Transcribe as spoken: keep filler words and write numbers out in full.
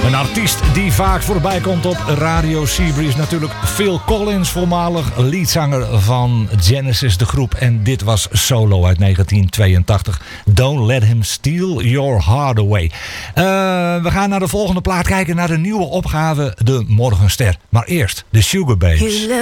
Een artiest die vaak voorbij komt op Radio Seabreeze. Natuurlijk Phil Collins, voormalig leadzanger van Genesis, de groep. En dit was solo uit negentien tweeëntachtig. Don't Let Him Steal Your Heart Away. Uh, we gaan naar de volgende plaat kijken, naar de nieuwe opgave De Morgenster. Maar eerst de Sugababes.